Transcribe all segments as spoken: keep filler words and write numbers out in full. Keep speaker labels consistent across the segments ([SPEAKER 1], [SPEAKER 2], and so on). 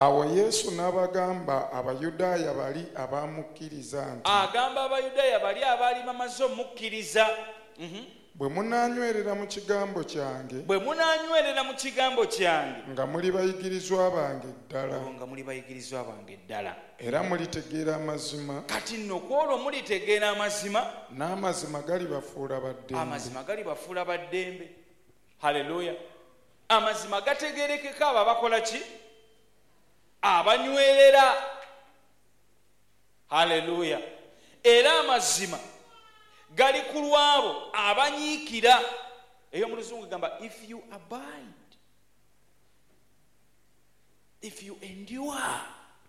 [SPEAKER 1] Awo Yesu n'abagamba Abayudaaya bali abamukkiriza nti
[SPEAKER 2] agamba Abayudaaya bali abaali bamaze omukkiriza,
[SPEAKER 1] bwe munaanywerera mu kigambo kyange
[SPEAKER 2] bwe munaanywerera mu kigambo kyange
[SPEAKER 1] nga muli bayigirizwa bange ddala
[SPEAKER 2] nga muli bayigirizwa bange ddala
[SPEAKER 1] era mulitegeera amazima,
[SPEAKER 2] kati nno kwolwo mulitegeera amazima,
[SPEAKER 1] n'amazima galibafuula baddembe.
[SPEAKER 2] amazima galibafuula baddembe. Haleluya. Amazima gategeerekeka abo abakola ki? Abanywerera. Haleluya. Era amazima gali ku lwabo abanyiikira. Eyo mu Luzungu gamba if you abide, if you endure.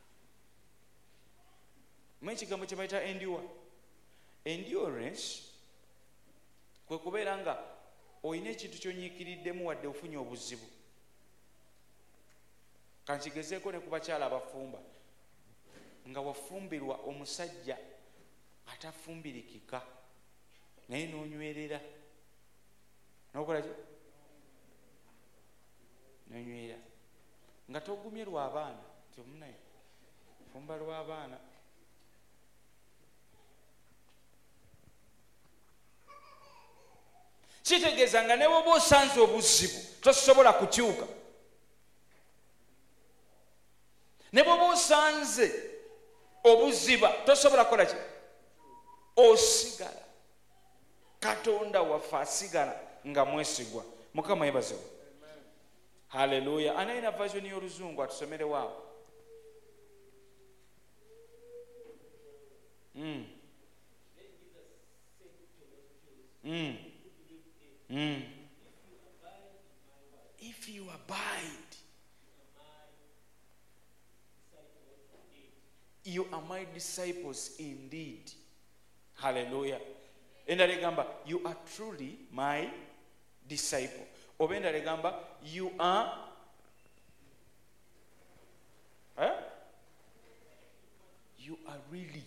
[SPEAKER 2] Mwe kigambo kye bayita endure. Endurance kwe kubeera nga olina ekintu kyonyiikiriddemu wadde ofunye obuzibu. Kankigezeeko ne ku bakyala abafumba, nga wafumbirwa omusajja atafumbirikika naye n'onywerera, n'okola ki? N'onywera nga togumye lw'abaana, nti omunaye fumba lw'abaana. Kitegeeza nga ne bw'oba osanze obuzibu tosobola kukyuka, ne bw'oba osanze obuziba tosobola kukola ki? Osigala. Katonda waffe asigala nga mwesigwa. Mukama yebazewo. Haleluya. Anayina version y'Oluzungu atusomere waawo. Mm. Mm. Mm. If you abide, you are my disciples indeed. Hallelujah. Endala egamba you are truly my disciple. Oba endala egamba you are eh? You are really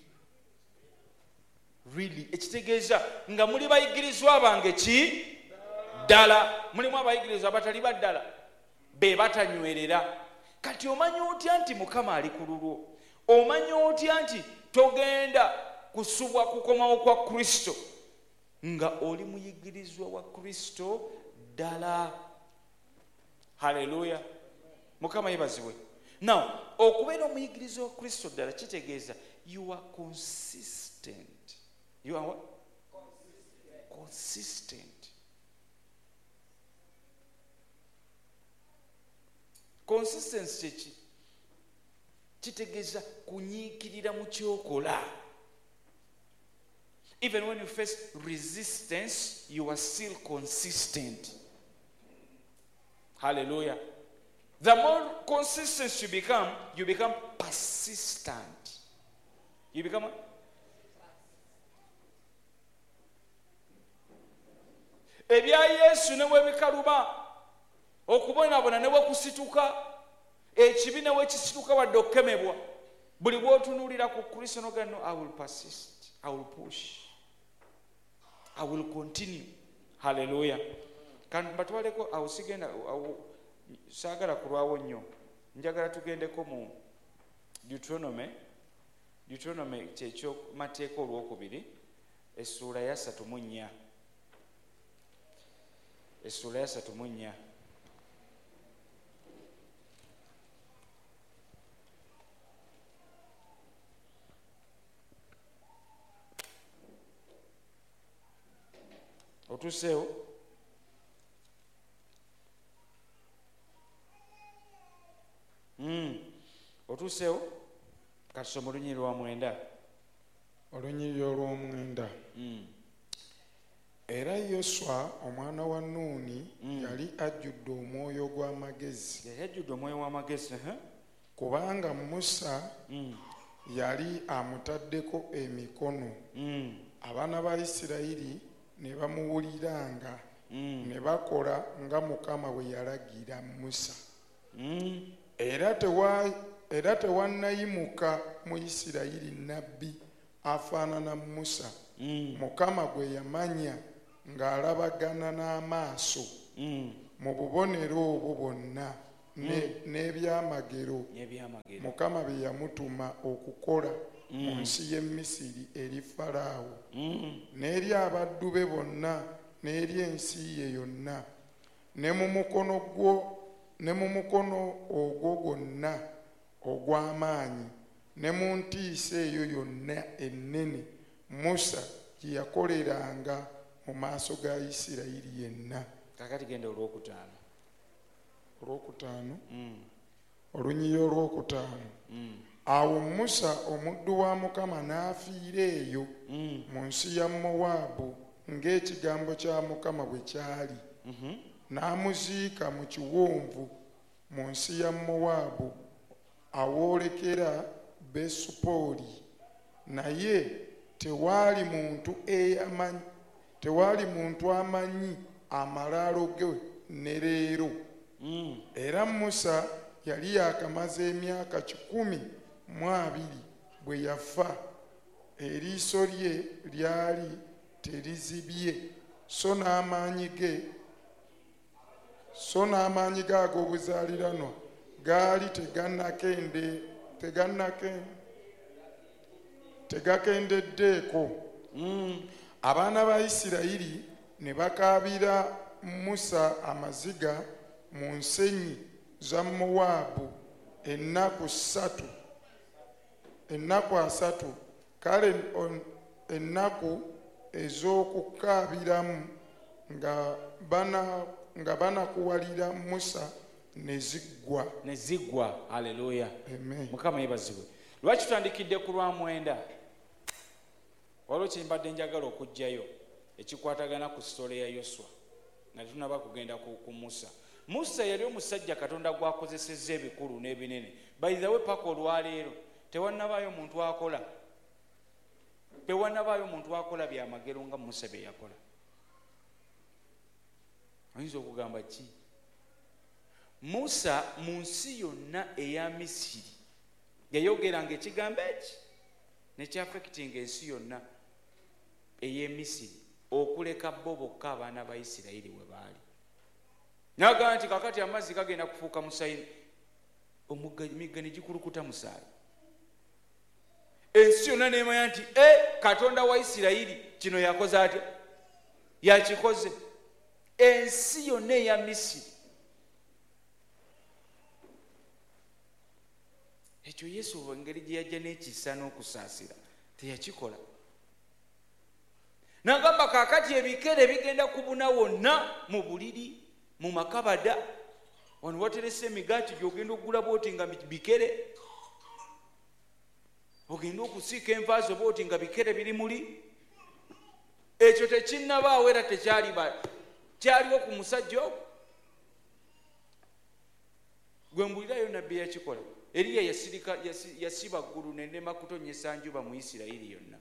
[SPEAKER 2] really ekitegeeza nga muli bayigirizwa bange ki ddala. Mulimu abayigirizwa abatali baddala be batanywerera. Kati omanya otya nti Mukama ali ku lulwo? Omanya otya nti togenda kusubwa kukomawo kwa Kristo nga oli muyigirizwa wa Kristo ddala? Haleluya. Mukama yebazibwe. Now okubeera omuyigirizwa wa Kristo ddala kitegeeza you are consistent. You are what? Consistent. Consistent. Consistency ki? Kitegeeza kunyiikirira mu kyokola. Even when you face resistance, you are still consistent. Hallelujah. The more consistent you become, you become persistent. You become what? Ebya Yesu ne bwebikaluba, okubonaabona ne bwekusituka, ekibi ne bwekisituka wadde okukemebwa, buli bw'otunuulira ku Kristo n'ogamba no, I will persist, I will push, I will continue. Hallelujah. Kandi batwaleko awo sigenda saagala kulwawo nnyo, njagala tugendeko mu Deuteronomy. Deuteronomy kyekyo mateeka olwokubiri essuula ya ssatu mu nnya. Essuula ya ssatu mu nnya. Otuseewo? Mm. Otuseewo? Kasoma olunyiri lwa mwenda.
[SPEAKER 1] Olunyiri olw'omwenda.
[SPEAKER 2] Mm.
[SPEAKER 1] Era Yoswa omwana wa Nuuni mm. yali ajjudde omwoyo gw'amagezi.
[SPEAKER 2] Yali ajjudde omwoyo w'amagezi. Uh-huh.
[SPEAKER 1] Kubanga Musa
[SPEAKER 2] mm.
[SPEAKER 1] yali amutaddeko emikono.
[SPEAKER 2] Mm.
[SPEAKER 1] Abaana ba Isirayiri ne bamuwuliranga
[SPEAKER 2] mm.
[SPEAKER 1] ne bakola nga Mukama bwe yalagira Musa.
[SPEAKER 2] Mm.
[SPEAKER 1] Era tewa era tewannayimuka mu Isirayiri nnabbi afaanana Musa.
[SPEAKER 2] Mm.
[SPEAKER 1] Mukama gwe yamanya ng'alabagana n'amaaso
[SPEAKER 2] mm.
[SPEAKER 1] mu bubonero obwo bwonna n'ebyamagero Mukama bye yamutuma okukola mu nsi y'e Misiri eri Falaawo n'eri abaddu be bonna n'eri ensi ye yonna ne mu mukono gwo ne mu mukono ogwo gwonna ogw'amaanyi ne mu ntiisa eyo yonna ennene Musa gye yakoleranga mu maaso ga Isirayiri yenna.
[SPEAKER 2] Kakati genda olwokutaano.
[SPEAKER 1] Olwokutaano olunyiira olwokutaano awo Musa omuddu wa Mukama n'afiira eyo mu nsi ya Mowaabu ng'ekigambo kya Mukama bwe kyali n'amuziika mu kiwonvu mu nsi ya Mowaabu awoolekera Besupoli naye tewaali muntu eyamanyi tewaali muntu amanyi amalaalo ge ne leero. Era Musa yali yakamaze emyaka kikumi mu abiri bwe yafa, eriiso lye lyali terizibye so n'amaanyi ge so n'amaanyi ge ag'obuzaaliranwa gaali tegannakende tegannake tegakendeddeeko. Abaana ba Isirayiri ne bakaabira Musa amaziga mu nsenyi za Mowaabu ennaku ssatu ennaku asatu kale ennaku ez'okukaabiramu nga bana nga banakuwalira Musa ne ziggwa
[SPEAKER 2] ne ziggwa. Haleluya,
[SPEAKER 1] amen.
[SPEAKER 2] Mukama yebazibwe. Lwaki tutandikidde ku lwa mwenda? Waliwo kye mbadde njagala okujjayo ekikwatagana ku sitole ya Yoswa nga tunaba kugenda ku Musa. Musa yali omusajja Katonda gwakozesezza ebikulu n'ebinene. By the way, paka olwaleero tewannabaayo muntu akola tewannabaayo muntu akola byamagero nga Musa bye yakola. Oyinza okugamba ki? Musa mu nsi yonna eya Misiri yayogeranga ekigambo eki nekyafekitinga ensi yonna ey'e Misiri okuleka bo bokka abaana ba Isirayiri we baali. N'agamba nti kakati amazzi gagenda kufuuka musaayi, emigga ne gikulukuta musaayi. Ensi yonna neemanya nti e Katonda wa Isirayiri kino yakoze atya? Yakikoze. Ensi yonna eya Misiri. Ekyo Yesu engeri gye yajja n'ekisa n'okusaasira teyakikola. N'agamba kaakati ebikere bigenda kubuna wonna mu buliri mu makabada wano waterese emigaati gy'ogenda okugula booti nga bikere, ogenda okusiika enva zo booti nga bikere biri muli. Ekyo tekinnabaawo era tekyaliba kyaliwo ku musajja ogwo. Gwe mbulirayo nabbi yakikola. Eriya yasirika yasiba ggulu n'ennema kutonnyesa njuba mu Isirayiri yonna.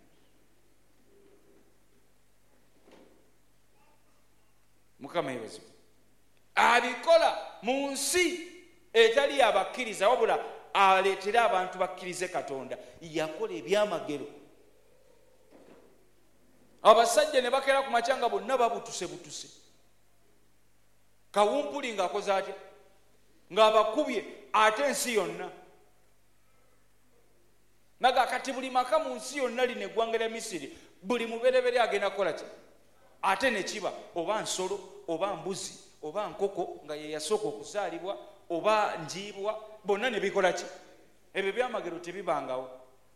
[SPEAKER 2] Mukama yebazibwe. Abikola mu nsi etali abakkiriza wabula aleetera abantu bakkirize Katonda. Yakola ebyamagero. Abasajja ne bakera ku makyanga bonna babutuse butuse. Kawumpuli ng'akoze atya? Ng'abakubye ate ensi yonna. Naga kati buli maka mu nsi yonna lino eggwanga lya Misiri buli muberebere agenda kukola ki? Ate ne kiba oba nsolo oba mbuzi oba nkoko nga ye yasooka okuzaalibwa oba njiibwa bonna ne bikola ki? Ebyo byamagero tebibangawo.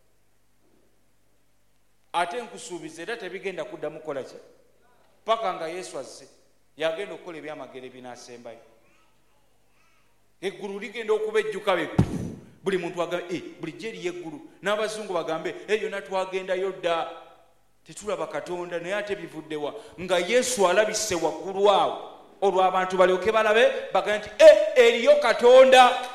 [SPEAKER 2] Ate nkusuubiza era tebigenda kuddamu kukola ki? Paka nga Yesu azze yagenda okukola ebyamagero ebinaasembayo. Eggulu ligenda okubejjuka be buli muntu agambe eh bulijjo eriyo eggulu n'abazungu bagambe eh yonna twagendayo dda tetulaba Katonda naye ate bivuddewa nga Yesu alabise waggulu awo olwo abantu balyoke balabe bagambe nti eh eriyo Katonda.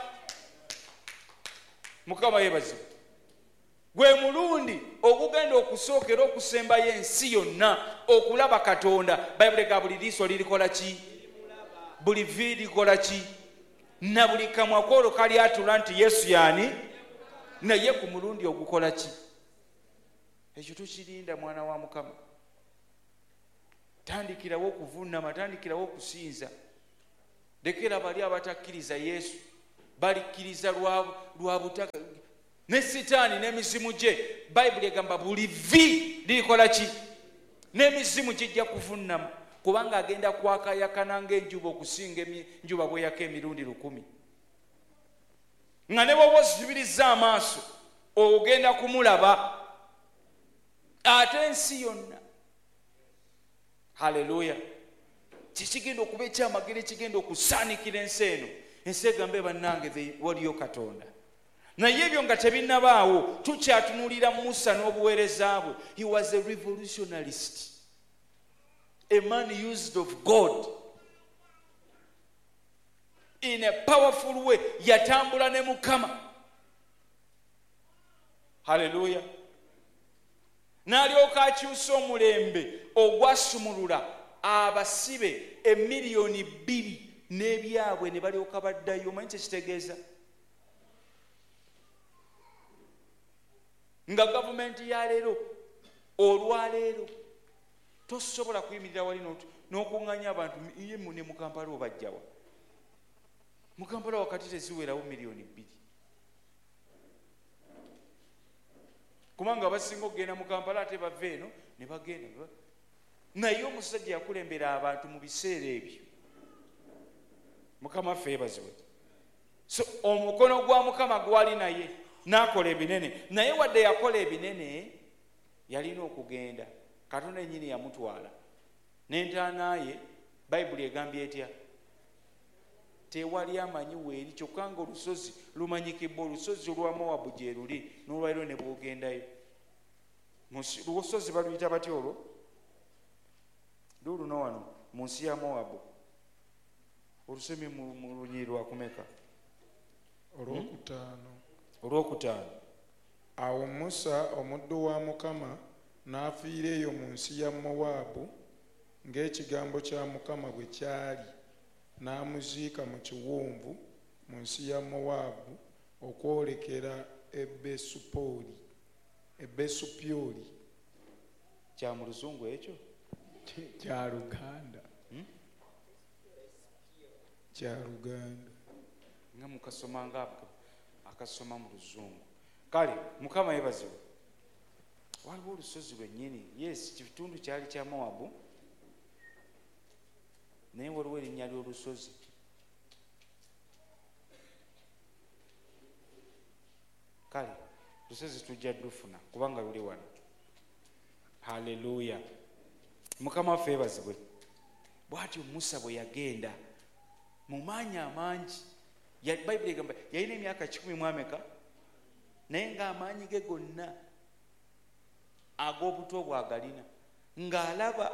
[SPEAKER 2] Mukama yebazibwe. Gwe mulundi ogugenda okusookera okusembayo ensi yonna okulaba Katonda. Bayibuli ga buli liiso lirikola ki? Buli vi likola ki? Na buli kamwa kolo kali atula nti Yesu yani naye ku mulundi ogukola ki? Ekyo tukirinda mwana wa Mukama. Tandikirawo okuvuunama, tandikirawo okusinza. Lekera bali abatakkiriza Yesu balikkiriza lwa butaka ne sitaani n'emizimu gye. Bayibuli egamba buli vi lirikola ki? N'emizimu gijja kuvunnama, kubanga agenda kwakayakana ng'enjuba okusinga enjuba bweyaka emirundi lukumi. Nga ne bwoba ozibiriza amaaso ogenda kumulaba ate ensi yonna. Haleluya! Kikigenda okuba ekyamagero ekigenda okusaanikira ensi eno. Ensi egambe bannange waliyo Katonda. Naye ebyo nga tebinnabaawo, tukyatunuulira Musa n'obuweereza bwe. He was a revolutionarist, a man used of God in a powerful way. Yatambula ne Mukama. Haleluya! N'alyoka akyusa omulembe ogwasumulula abasibe emiliyoni bbiri n'ebyabwe ne balyoka baddayo. Omanyi kye kitegeeza? Nga gavumenti ya leero, olwaleero tosobola kuyimirira wali n'okuŋŋanya abantu ye ne mu Kampala obajjawa. Mu Kampala wakati teziwerawo miliyoni bbiri. Kubanga abasinga okugenda mu Kampala ate bava eno ne bagenda. Naye omusajja yakulembera abantu mu biseera ebyo. Mukama ffe yeebazibwe. So omukono gwa Mukama gwali naye n'akola ebinene. Naye wadde yakola ebinene, yalina okugenda. Katonda ennyini yamutwala n'entaana ye. Bayibuli egambye etya? Tewali amanyi weeri, kyokka nga olusozi lumanyikibwa. Olusozi olwa Mowabu gye luli, n'olwaliro ne bwogendayo. Olusozi baluyita batya olwo? Luno wano mu nsi ya Mowabu. Olusemi mu lunyiri lwakumeka?
[SPEAKER 1] Olwokutaano.
[SPEAKER 2] Olwokutaano.
[SPEAKER 1] Awo Musa omuddu wa Mukama n'afiira eyo mu nsi ya Mowabu ng'ekigambo kya Mukama bwe kyali, n'amuziika mu kiwonvu mu nsi ya Mowabu okwolekera e Besupoli. E Besupyoli.
[SPEAKER 2] Kya mu Luzungu ekyo?
[SPEAKER 1] Kya Luganda. Hmm? Kya Luganda.
[SPEAKER 2] Nga mukasoma ngako akasoma mu Luzungu. Kale Mukama yeebazibwe. Waliwo olusozi lwennyini. Yes, kitundu kyali kya Mowabu, naye waliwo erinnya ly'olusozi. Kale lusozi tujja dufuna kubanga luli wano. Haleluya! Mukama waffe yeebazibwe. Bw'atyo Musa bwe yagenda mu maanyi amangi. Bayibuli egamba yalina emyaka kikumi mu ameka, naye ng'amaanyi ge gonna ag'obuto bwagalina, ng'alaba,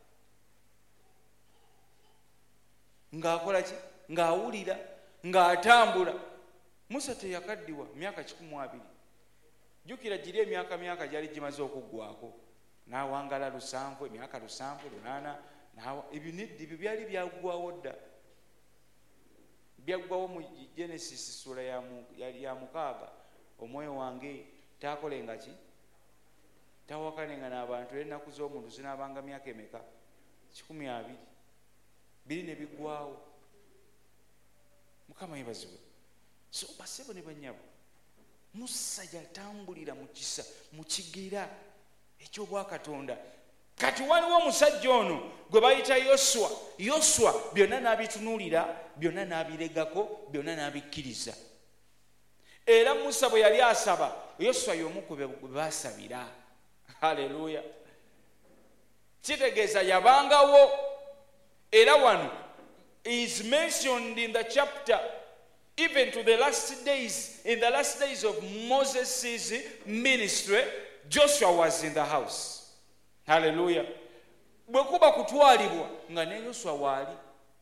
[SPEAKER 2] ng'akola ki? Ng'awulira, ng'atambula. Musa teyakaddiwa myaka kikumi mu abiri. Jjukira giri emyaka myaka gyali gimaze okuggwako. N'awangala lusanvu, emyaka lusanvu, lunaana. Ebyo nedda, ebyo byali byaggwawo dda. Byaggwawo mu Genesis sura ya mukaaga. Omwoyo wange taakolenga ki? Tawakanenga n'abantu era ennaku z'omuntu zinaabanga myaka emeka? Kikumi abiri. Biri ne biggwawo. Mukama yeebazibwe. So basebo ne bannyabo, Musa yatambulira mu kisa, mu kigera eky'obwakatonda. Kati waliwo omusajja ono gwe bayita Yoswa. Yoswa byonna n'abitunuulira, byonna n'abiregako, byonna n'abikkiriza. Era Musa bwe yali asaba, Yoswa y'omu ku be baasabira. Haleluya! Kitegeeza yabangawo. Era wano is mentioned in the chapter, even to the last days, in the last days of Moses' ministry, Joshua was in the house. Hallelujah. Bwe kuba kutwalibwa nga ne Yoswa waali.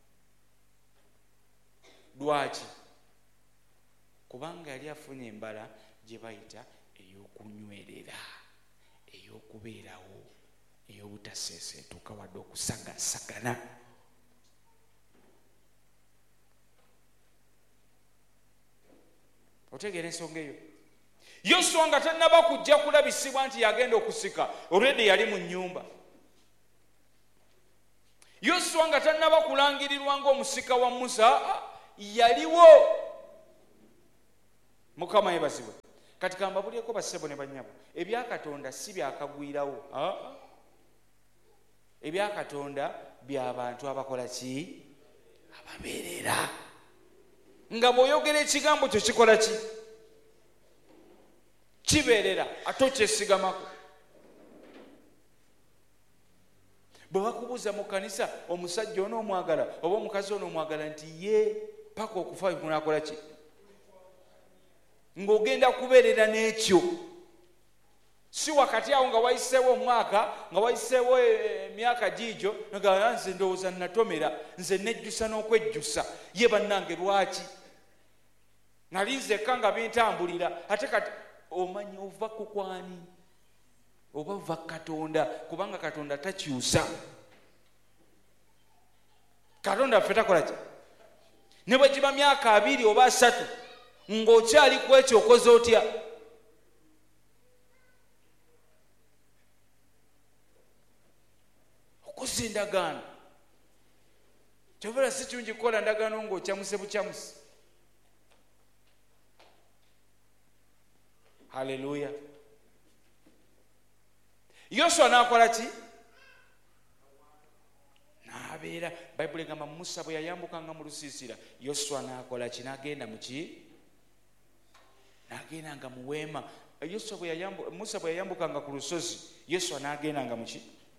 [SPEAKER 2] Lwaki? Kubanga yali afunye embala gye bayita ey'okunywerera, ey'okubeerawo, ey'obutaseeseetuka wadde okusagasagana. Otegeera ensonga eyo? Yoswa nga tannaba kujja kulabisibwa nti yagenda okusika, already yali mu nnyumba. Yoswa nga tannaba kulangirirwa ng'omusika wa Musa, yaliwo. Mukama yebazibwe. Kati kambabulyeko bassebo ne bannyabo, ebya Katonda si byakagwirawo. Ebya Katonda by'abantu abakola ki? Ababeerera. Nga bw'oyogera ekigambo kyo kikola ki? Kibeerera, ate okyesigamako. Bwe bakubuuza mu kanisa omusajja onoomwagala oba omukazi onoomwagala nti ye paka okufa kunaakola ki? Ng'ogenda kubeerera n'ekyo. Si wakati awo nga wayiseewo omwaka nga wayiseewo emyaka giigyo nga nze ndowooza natomera nze nejjusa n'okwejjusa ye bannange lwaki nali nzekka nga bintambulira ate kati omanyi ova ku kwani oba ova Katonda kubanga Katonda takyusa. Katonda ffe takola ki? Ne bwe giba myaka abiri oba asatu ng'okyali ku ekyo okoze otya? Okoze endagaano. Kyovera si kirungi kukola ndagaano ng'okyamuse bukyamuse. Haleluya. Yoswa n'akola ki? N'abeera. Bayibuli egamba Musa bwe yayambukanga mu lusiisira Yoswa n'akola ki? N'agenda mu ki? N'agendanga mu weema. Yoswa bwe yayambu Musa bwe yayambukanga ku lusozi Yoswa n'agendanga mu ki?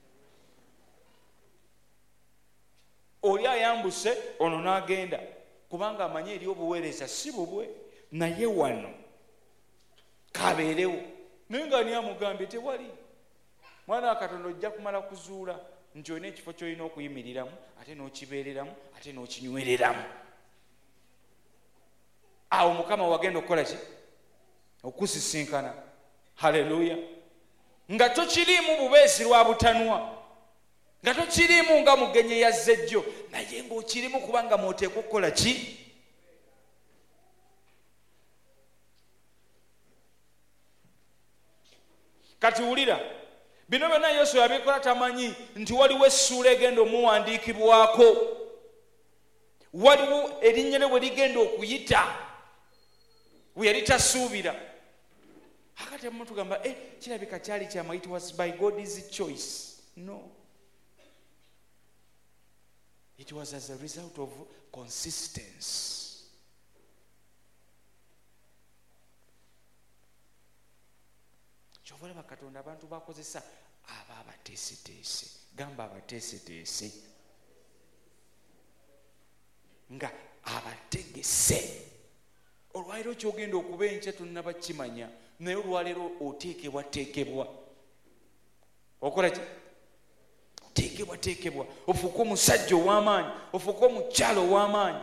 [SPEAKER 2] Oli ayambuse ono n'agenda kubanga amanye eri obuweereza si bubwe naye wano kabeerewo. Naye nga ani amugambye tewali. Mwana wa Katonda ojja kumala kuzuula nti olina ekifo ky'olina okuyimiriramu ate n'okibeereramu ate n'okinywereramu. Awo Mukama wagenda okukola ki? Okusisinkana. Haleluya. Nga tokiriimu bubeezi lwa butanwa, nga tokiriimu nga mugenyi yazze ejjo, naye ng'okirimu kubanga mw'oteekwa okukola ki? Kati wulira, bino byonna Yoswa yabikola tamanyi nti waliwo essuula egenda omuwandiikibwako, waliwo erinnya lye bwe ligenda okuyita we yali tasuubira. Akati abamu tugamba eh, kirabika kyali kyama, it was by God's choice. No. It was as a result of consistency. Kyova olaba Katonda abantu bakozesa aba abateeseteese. Gamba abateeseteese. Nga abategese. Olwaleero kyogenda okuba enkya tonnaba kimanya, naye olwaleero oteekebwa teekebwa. Okola ki? Oteekebwa teekebwa. Ofuuke omusajja ow'amaanyi, ofuuke omukyalo ow'amaanyi.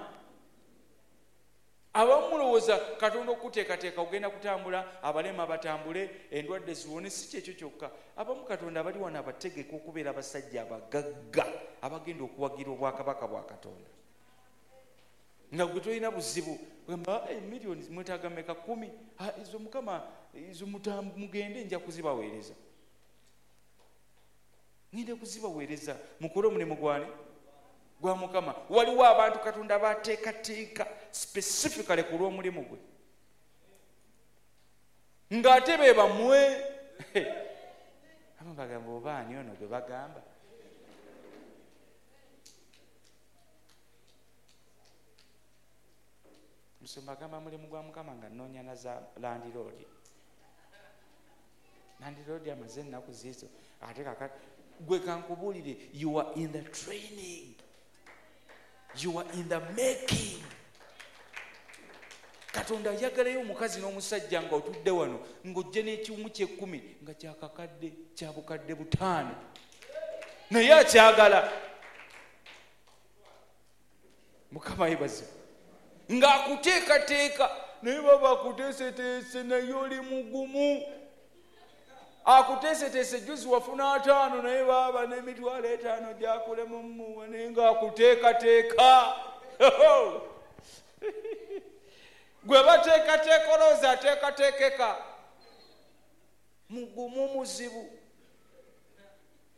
[SPEAKER 2] Abamu mulowooza Katonda okuteekateeka ogenda kutambula, abalema batambule, endwadde ziwone. Si kyekyo kyokka. Abamu Katonda abali wano abategeka okubeera abasajja abagagga abagenda okuwagira obwakabaka bwa Katonda. Nga gwe tolina buzibu gamba emiliyoni mwetaaga mmeka kumi, izo Mukama izo mugende nja kuzibaweereza. Ngende kuzibaweereza mukole omulimu gwani gwa Mukama. Waliwo abantu Katonda bateekateeka specifically ku lw'omulimu gwe, ng'ate be bamwe abamu bagamba oba ani ono gwe bagamba. Musumba agamba mulimu gwa Mukama nga nnoonya na za landiroodi. Landiroodi amaze ennaku ziizo ate kakati gwe kankubuulire, you are in the training, you are in the making. Katonda ayagalayo omukazi n'omusajja nga otudde wano ng'ojje n'ekiwumu ky'ekkumi nga kyakakadde kya bukadde butaano, naye akyagala. Mukama yebaze. Ng'akuteekateeka naye baba akuteeseteese naye oli mugumu. Akuteeseteese juzi wafuna ataano naye baba n'emitwalo etaano gyakulemu mmuwa naye ng'akuteekateeka. Gwe bateekateeka olowooza ateekateekeka. Mugumu muzibu.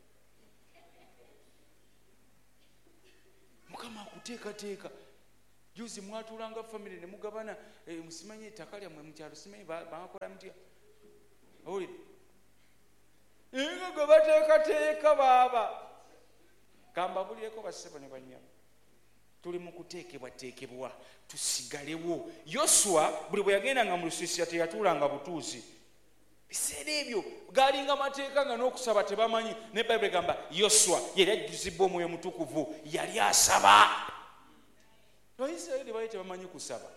[SPEAKER 2] Mukama akuteekateeka. juzi mwatulanga family ne mugabana eh, musimanyi ettaka lyammwe mu kyalo simanyi bakola mutya owulidde inga gwe bateekateeka baaba kambabulireko bassebo ne bannyabo tuli mu kuteekebwateekebwa tusigalewo. Yoswa buli bwe yagendanga mu lusiisira teyatuulanga butuuzi. Biseera ebyo galinga mateeka nga n'okusaba tebamanyi. Ne Bayibuli egamba Yoswa yali ajjuzibwa Omwoyo Mutukuvu yali asaba. Abayisirayiri baali tebamanyi kusaba.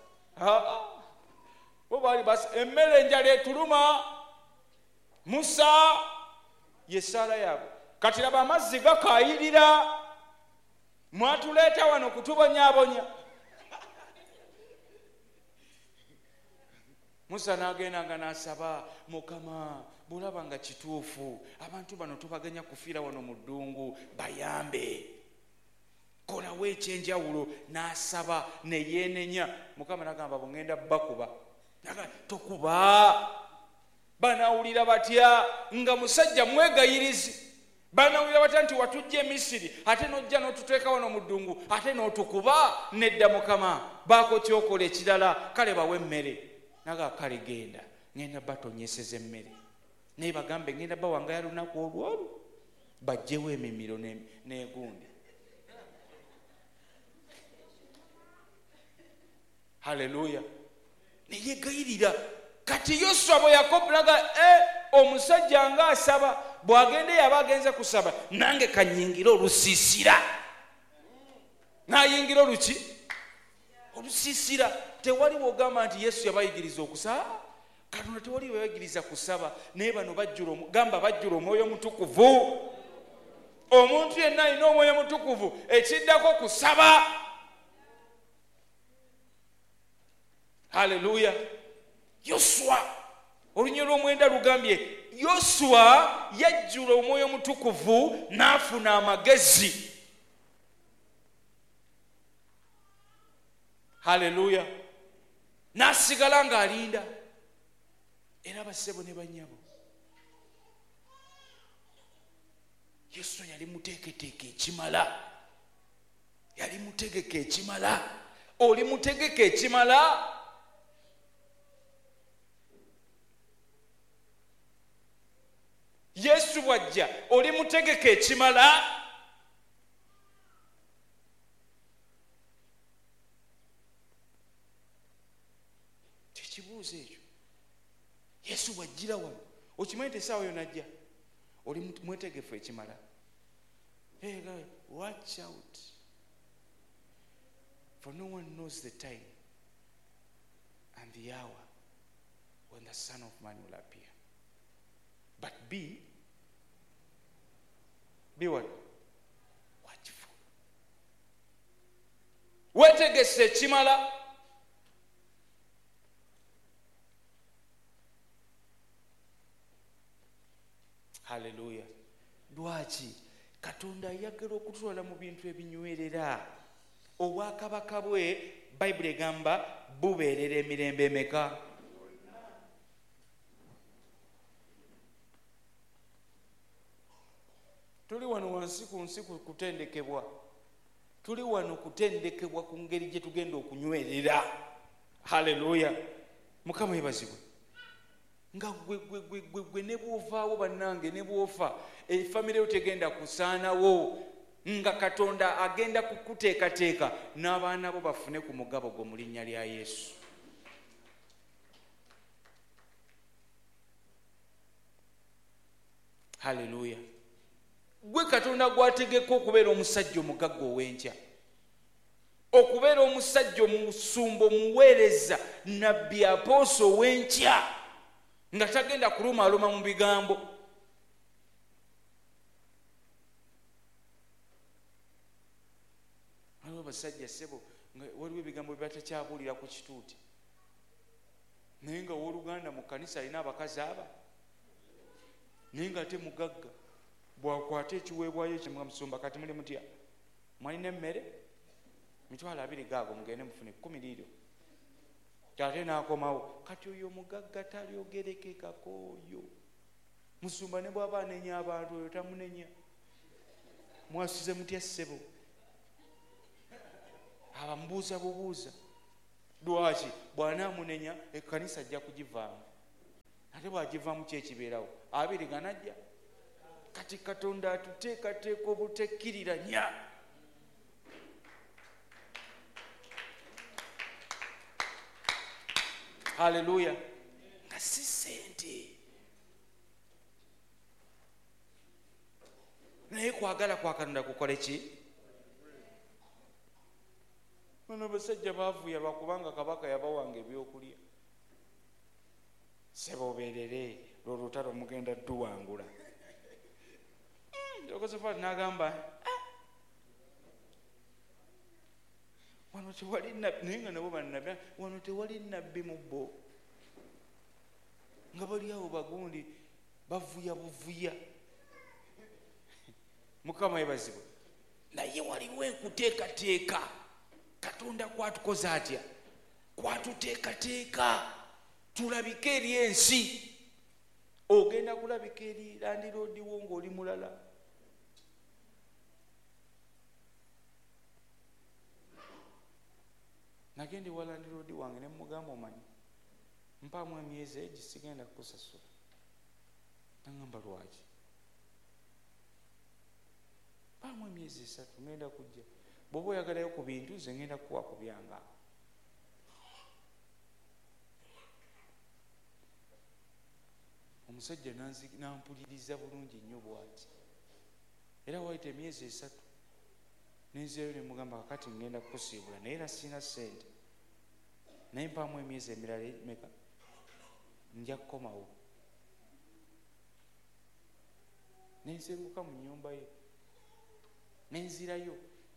[SPEAKER 2] Bo baali basa emmere enjala etuluma. Musa yesaala yaabwe. Kati laba amazzi gakaayirira. Mwatuleeta wano kutubonyaabonya. Musa n'agendanga n'asaba, Mukama bulaba nga kituufu abantu bano tubaganya kufiira wano mu ddungu bayambe. Kolawo ekyenjawulo. N'asaba ne yeenenya. Mukama n'agamba bw'ŋŋenda bakuba. N'agamba tokuba. Banawulira batya nga musajja mwegayirizi. Banawulira batya nti watujja e Misiri ate n'ojja n'otuteeka wano mu ddungu ate n'otukuba. Nedda Mukama baako kyokola ekirala kale bawe emmere. Naga kale genda ngenda batonyeseza emmere naye bagambe ngenda bawangaya lunaku olwolu bajjewo emimiro n'egundi. Haleluya. Neyegayirira. Kati Yoswa bwe yakopulaga e omusajja nga asaba bw'agende yaba agenze kusaba nange kanyingira olusiisira. Nayingira oluki? Olusiisira. Tewali wogamba nti Yesu yabayigiriza okusaba. Katonda tewali yabayigiriza kusaba. Naye bano bajjula gamba bajjula Omwoyo Mutukuvu. Omuntu yenna alina Omwoyo Mutukuvu ekiddako kusaba. Haleluya. Yoswa olunyiro lw'omwenda lugambye Yoswa yajjula Omwoyo Mutukuvu n'afuna amagezi. Haleluya. N'asigala ng'alinda. Era bassebo ne bannyabo Yesu yali muteeketeeke ekimala. Yali mutegeke ekimala. Oli mutegeke ekimala. Yesu bw'ajja oli mutegeke ekimala. Tekibuuzo ekyo. Yesu bw'ajjira wano okimanyi tesaawa yo najja oli mwetegefu ekimala. Hey guys, watch out, for no one knows the time and the hour when the Son of Man will appear. But be be what? Watchful. Wetegese ekimala. Haleluya. Lwaki Katonda ayagala okutwala mu bintu ebinywerera. Obwakabaka bwe Bayibuli egamba bubeerera emirembe emeka? Tuli wano wansi ku nsi kutendekebwa. Tuli wano kutendekebwa ku ngeri gye tugenda okunywerera. Haleluya. Mukama yebazibwe. Nga gwe gwe gwe gwe gwe ne bw'ovaawo bannange ne bw'ofa efamire yo tegenda kusaanawo nga Katonda agenda kukuteekateeka n'abaana bo bafune ku mugabo gwo mu linnya lya Yesu. Haleluya. Gwe Katonda gwategeka okubeera omusajja omugagga ow'enkya, okubeera omusajja omusumba omuweereza nabbi apooso ow'enkya nga tagenda kulumaaluma mu bigambo. Waliwo basajja ssebo waliwo ebigambo bye batakyabuulira ku kituuti naye nga owooluganda mu kkanisa alina abakazi aba naye nga ate mugagga bwakwata ekiweebwayo ekyo musumba kati muli mutya mwalina emmere mitwalo abiri gaago mugende mufune kkumi liiryo ate n'akomawo. Kati oyo mugagga talyogerekekako oyo musumba ne bw'aba anenya abantu oyo tamunenya. Mwasuze mutya ssebo? abamubuuza bubuuza lwaki bw'anaamunenya ekkanisa ajja kugivaamu ate bw'agivaamu kyekibeerawo abiriganajja kati Katonda atuteekateeka obutekkiriranya. Haleluya. Nga si ssente naye kwagala kwa Katonda kukole ki? Bano basajja baavuya lwakubanga kabaka yabawanga ebyokulya. Seboberere lwolutalo mugenda tuwangula. Yokosafati n'agamba wano tewali nabbi, naye nga nabo bannabbi, wano tewali nabbi mu bo, nga bali awo bagundi bavuya buvuya. Mukama yebazibwe. Naye waliwo enkuteekateeka. Katonda kwatukoza atya? Kwatuteekateeka tulabike eri ensi. Ogenda kulabika eri landiroodiwo ng'oli mulala. Nagenda ewa landiroodi wange ne mugamba omanyi mpaamu emyezi egi sigenda kukusasula. Nangamba lwaki? Mpaamu emyezi esatu ngenda kujja. Bw'oba oyagalayo ku bintu nze ngenda kuwa ku byange. Omusajja nampuliriza bulungi nnyo bw'ati. Era wayita emyezi esatu nenzeeyo ne mugamba kakati ngenda kukusiibula naye era sina ssente. Naye mpaamu emyezi emirala meka nja kukomawo. Nensenguka mu nnyumba ye nenzirayo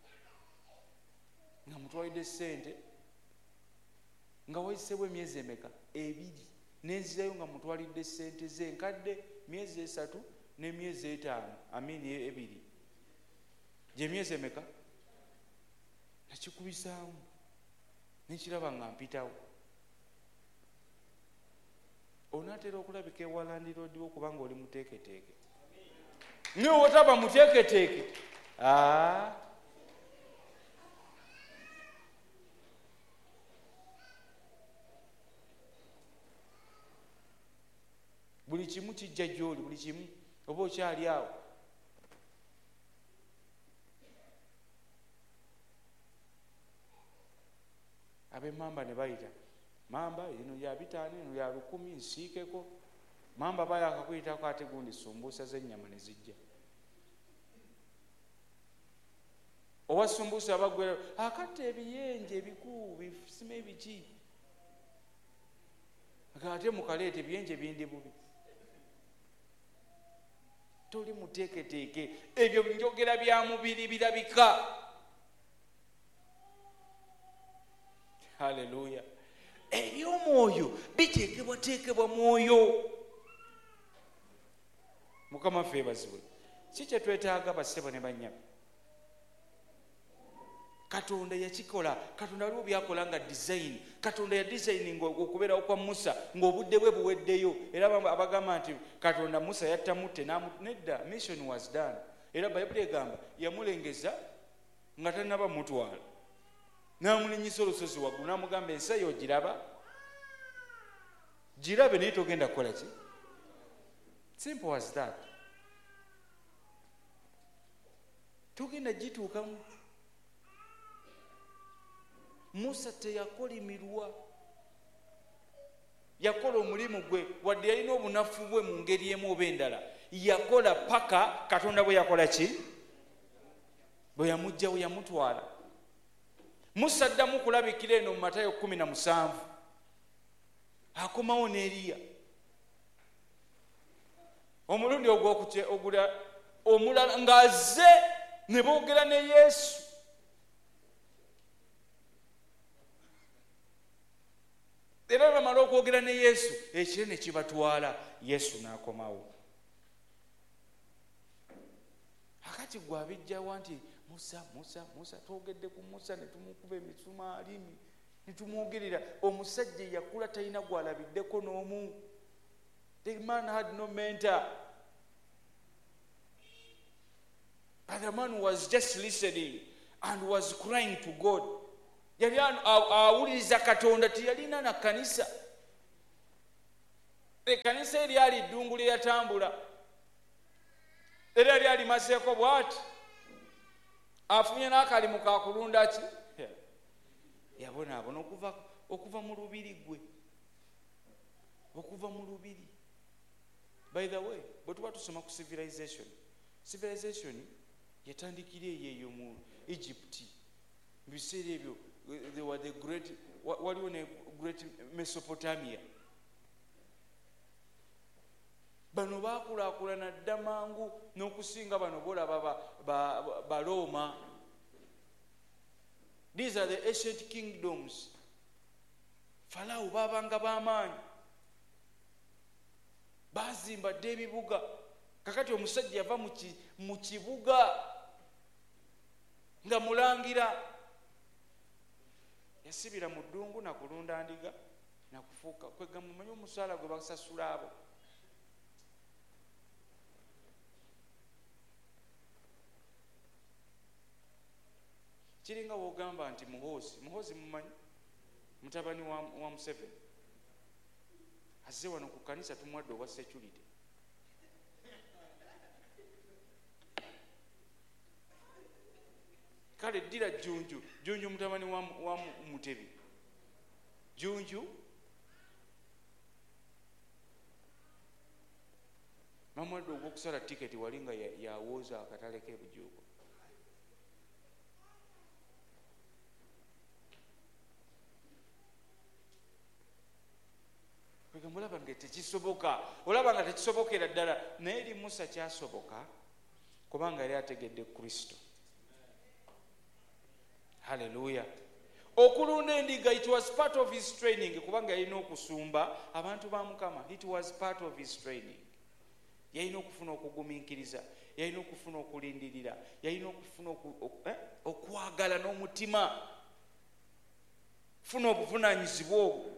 [SPEAKER 2] nga mutwalidde ssente nga wayiseewo emyezi emeka ebiri. Nenzirayo nga mutwalidde ssente ze nkadde myezi esatu n'emyezi etaano amini ebiri. Gye myezi emeka? Nakikubisaamu nekiraba nga mpitawo. Onaatera okulabika ewa landiroodiwo kubanga oli muteeketeeke. Naye wotaba muteeketeeke, aa buli kimu kijja gy'oli, buli kimu oba okyali awo. Ab'emmamba ne bayita mamba eno ya bitaano eno ya lukumi nsiikeko. Mamba bayakakuyitako ate gundi sumbuusa z'ennyama ne zijja. Owa sumbuusa abagwera akatta ebiyenje ebikuu bisima ebiki. Ate mukaleeta ebiyenje bindi bubi. Toli muteeketeeke. Ebyo njogera bya mubiri birabika. Haleluya. Eby'omwoyo biteekebwateekebwa mwoyo. Mukama ffe bazibwe. Si kye twetaaga bassebo ne bannyabo. Katonda yakikola. Katonda waliwo byakola nga design. Katonda ya designing okubeerawo kwa Musa ng'obudde bwe buweddeyo. Era abagamba nti Katonda Musa yatta mutte nedda. Mission was done. Era Bayibuli egamba yamulengeza nga tannaba mutwala. N'amulinyisa olusozi waggulu n'amugamba ensi eyo ogiraba? Girabe naye togenda kukola ki? Simple as that. Togenda gituukamu. Musa teyakolimirwa. Yakola omulimu gwe wadde yalina obunafu bwe mu ngeri emu oba endala. Yakola paka Katonda bwe yakola ki? Bwe yamugjawo yamutwala. Musa addamu kulabikira eno mu Matayo kumi na musanvu. Akomawo ne Eriya. Omulundi ogw'okugula omulala ng'azze ne boogera ne Yesu. Era bamala okwogera ne Yesu ekire ne kibatwala. Yesu n'akomawo. Akati gwe abijjawa nti Musa, Musa, Musa, twogedde ku Musa ne tumukuba emisumaali ne tumwogerera. Omusajja yakula talina gwalabiddeko n'omu. The man had no mentor. But the man was just listening and was crying to God. yali awuliriza Katonda, tiyalina na kanisa. Ekkanisa eryali ddungu lye yatambula era lyali mazeeko bw'ati, afunye n'akalimu ka kulunda ki, yabonaabona okuva okuva mu lubiri gwe, okuva mu lubiri. By the way, bwe tuba tusoma ku civilization, civilization yatandikira eyo mu Egypt. Mu biseera ebyo they were the great, waliwo ne great Mesopotamia. Bano baakulaakulana dda mangu n'okusinga bano bolaba ba Roma. These are the ancient kingdoms. Farao baabanga b'amaanyi, baazimba dda ebibuga. Kakati omusajja yava mu kibuga nga mulangira, yasibira mu ddungu nakulunda ndiga nakufuuka kwega mumanyi omusaala gwe basasula abo. Kiringa wogamba nti Muhoozi, Muhoozi mumanyi mutabani wa, wa Museveni azze wano ku kanisa tumwadde obwa security. Kale ddira Jjunju, Jjunju mutabani wa, wa Mutebi, Jjunju mamwadde ogw'okusala tiketi wali nga yawooza akatale k'ebujuuko. Olaba nga tekisoboka, olaba nga tekisobokera ddala, naye eri Musa kyasoboka kubanga yali ategedde Kristo. Haleluya. Okulunda endiga, it was part of his training, kubanga yalina okusumba abantu ba Mukama. It was part of his training. Yalina okufuna okugumiikiriza, yalina okufuna okulindirira, yalina okufuna okwagala n'omutima, funa obuvunaanyizibwa obwo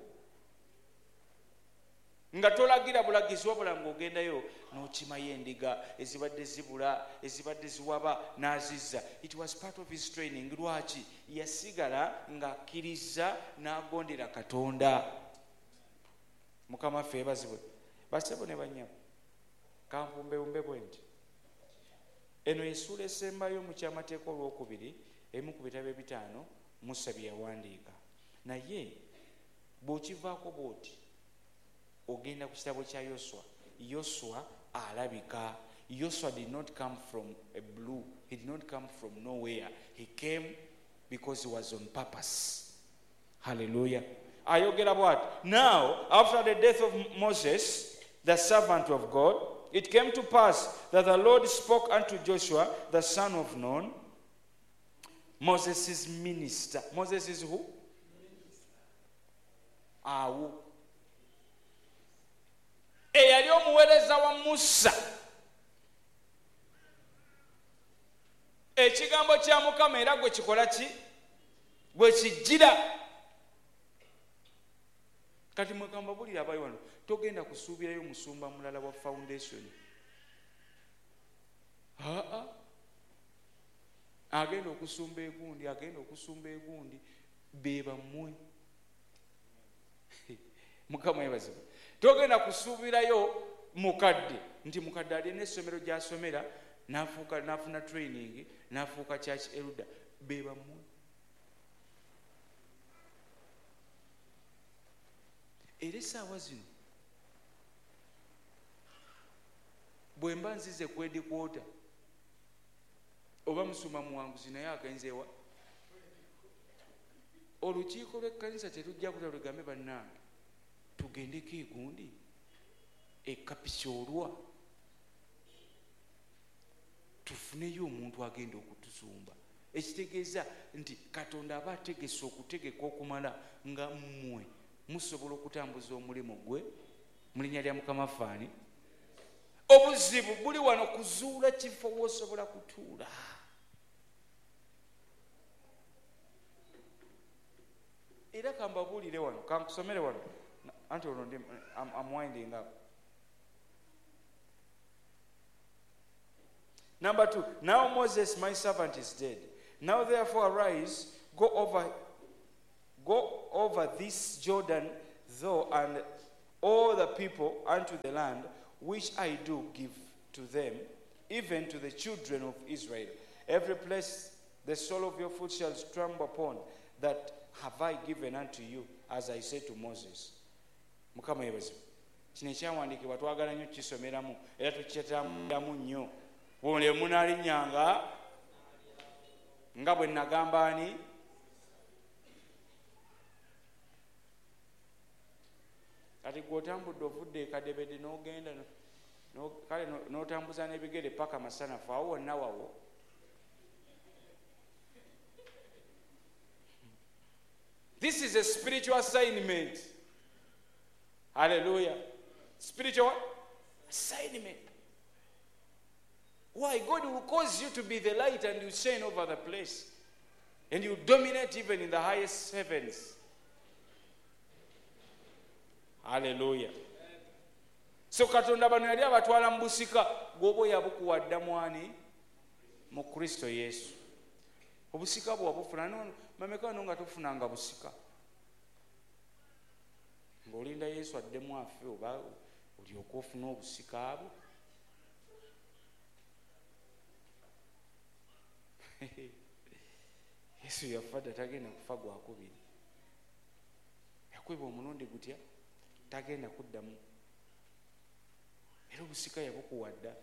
[SPEAKER 2] nga tolagira bulagizi wabula ng'ogendayo n'okimayo endiga ezibadde zibula, ezibadde ziwaba n'azizza. It was part of his training. Lwaki? Yasigala ng'akkiriza n'agondera Katonda. Mukama ffe yeebazibwe. Basebo ne bannyabo, kanfumbewumbe bwe nti eno essuula esembayo mu kyamateeka olwokubiri emu ku bitabo ebitaano Musa bye yawandiika. Naye bw'okivaako bw'oti ogenda ku kitabo kya Yoswa. Yoswa alabika. Yoswa did not come from a blue. He did not come from nowhere. He came because he was on purpose. Hallelujah. Ayogera bw'ati. Now, after the death of Moses, the servant of God, it came to pass that the Lord spoke unto Joshua, the son of Nun, Moses' minister. Moses is who? Awo. Eyali omuweereza wa Musa. Ekigambo kya Mukama era gwe kikola ki? Gwe kijjira. Kati mwegamba bulira abayi wano, togenda kusuubirayo musumba mulala wa foundation. Aa, agenda okusumba egundi, agenda okusumba egundi, be bammwe. Mukama yebazibwe. Togenda kusuubirayo mukadde nti mukadde ali n'essomero gy'asomera n'afuuka n'afuna training n'afuuka church elder, be bammwe. Era essaawa zino bwe mba nzize kwedikwota oba musuma muwanguzi naye agenzeewa, olukiiko lw'ekkanisa terujja kuta lugambe bannange tugendeko egundi ekapisoolwa tufuneyo omuntu agenda okutusumba. Ekitegeeza nti Katonda aba ategese okutegeka okumala nga mmwe musobola okutambuza omulimu gwe mu linnya lya Mukama faani. Obuzibu buli wano kuzuula kifo w'osobola kutuula. Era kambabuulire wano, kankusomere wano. Anti ono ndi, I'm, I'm winding up. Number two, now Moses my servant is dead. Now therefore arise, go over Go over this Jordan, thou and all the people unto the land which I do give to them, even to the children of Israel. Every place the sole of your foot shall trample upon, that have I given unto you, as I said to Moses. Mukama yebazo. Kino ekyawandiikibwa twagala nnyo kisomeramu era tukyetambulamu nnyo. Bw'ole munaalinnyanga nga bwe nagamba ani? Kati gw'otambudde ovudde e Kadebede n'ogenda kale n'otambuza n'ebigere paka masanafu awo wonna wawo. This is a spiritual assignment. Hallelujah. Spiritual assignment. Why? God will cause you to be the light and you shine over the place. And you dominate even in the highest heavens. Hallelujah. So Katonda bano yali abatwala mu busika gwobo yabukuwadda mwani mu Kristo Yesu. Obusika bwo wabufuna no mameka no nga tufunanga busika. Ng'olinda Yesu addemu afe oba olyoka ofuna obusika abo. Yesu yafadda tagenda kufa gwakubiri. Yakweba omulundi gutya tagenda kuddamu. Era obusika yabukuwadda.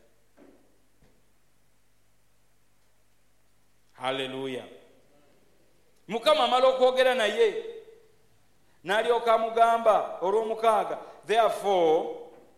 [SPEAKER 2] Hallelujah. Mukama amala okwogera naye n'alyoka amugamba olw'omukaaga, therefore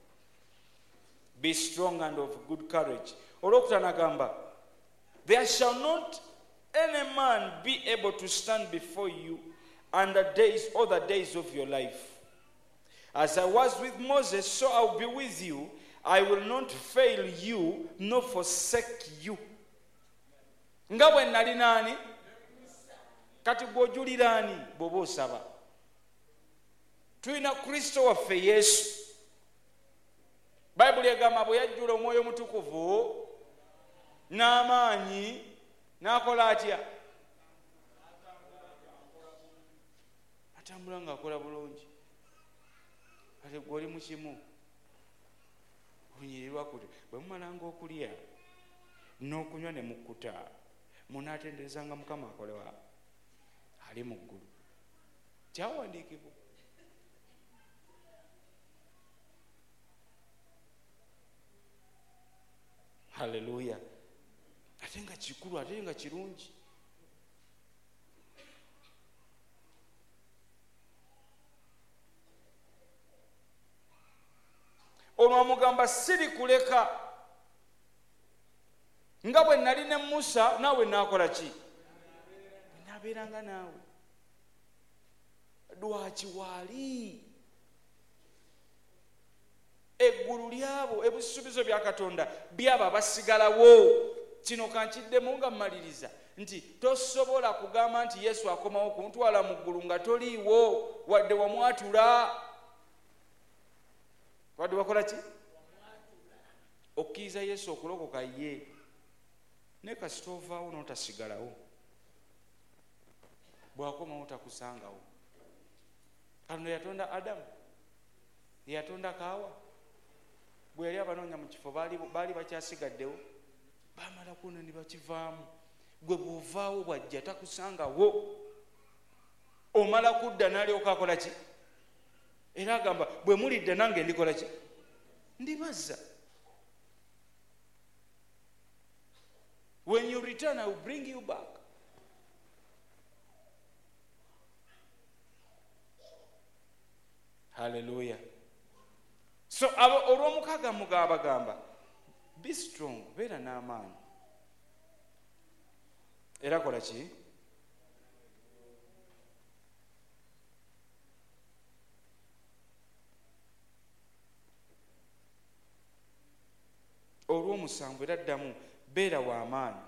[SPEAKER 2] be strong and of good courage. Olwokutaano agamba, there shall not any man be able to stand before you and the days, all the days of your life. As I was with Moses, so I will be with you. I will not fail you, nor forsake you. Nga bwe nali nani? Kati gw'ojulira ani bw'oba osaba? Tulina Kristo waffe Yesu. Bayibuli egamba bwe yajjula Omwoyo Omutukuvu n'amaanyi n'akola atya? Atambula ng'akola bulungi. Kati gwe oli mu kimu olunyirirwa kuti bwe mumalanga okulya n'okunywa ne mukkuta munaatenderezanga Mukama akolewa ali mu ggulu. Kyawandiikibwa. Hallelujah. Ate nga kikulu, ate nga kirungi. Olwo amugamba siri kuleka. Nga bwe nali ne Musa naawe naakola ki? Naabeeranga naawe. Lwaki waali? Eggulu lyabo ebisuubizo bya Katonda byaba basigalawo. Kino kankiddemu nga mmaliriza nti tosobola kugamba nti Yesu akomawo kuntwala mu ggulu nga toliiwo wadde wamwatula. Wadde wakola ki? Okkiriza Yesu okulokoka ye. Ne kasita ovaawo n'otasigalawo. Bw'akomawo takusangawo. Katonda yatonda Adamu. Yatonda Kaawa. Bwe yali abanoonya mu kifo baali baali bakyasigaddewo. Baamala kuno ne bakivaamu. Gwe bw'ovaawo bw'ajja takusangawo. Omala kudda n'alyoka akola ki? Era agamba bwe mulidda nange ndikola ki? Ndibazza. When you return, I will bring you back. Hallelujah. So olw'omukaaga mugamba gamba be strong, beera n'amaanyi. Era kola ki? Olw'omusanvu era ddamu beera w'amaanyi.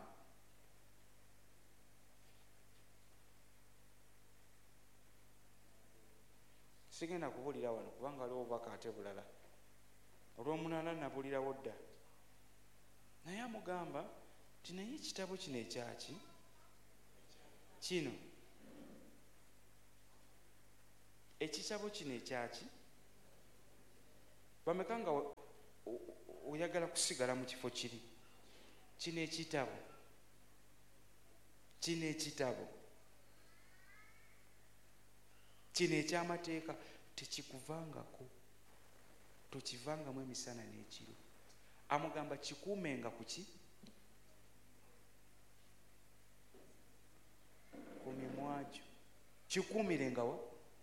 [SPEAKER 2] Sigenda kubulira wano kubanga waliwo obubaka ate bulala. Olw'omunaana nabulirawo dda. Naye amugamba nti naye ekitabo kino ekyaki? Kino ekitabo kino ekyaki bameka nga oyagala kusigala mu kifo kiri kino ekitabo kino ekitabo kino ekyamateeka tekikuvangako tokivangamu emisana n'ekiro amugamba kikuumenga kuki ku mimwagyo kikuumirengawo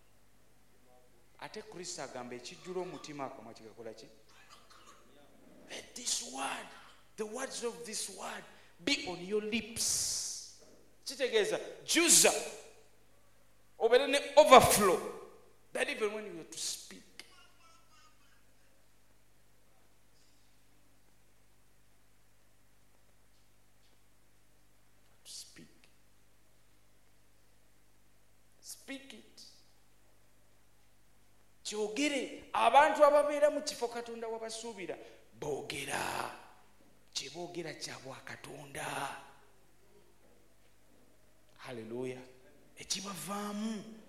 [SPEAKER 2] ate Kristo agamba ekijjula omutima akamwa kigakola ki let this word the words of this word be on your lips kitegeeza juza obeere ne overflow that even when you are to speak to speak speak it kyogere abantu ababeera mu kifo Katonda wabasuubira boogera kyeboogera kya bwa Katonda haleluya ekibavaamu